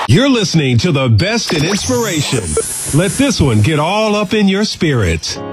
You're listening to the best in inspiration. Let this one get all up in your spirit.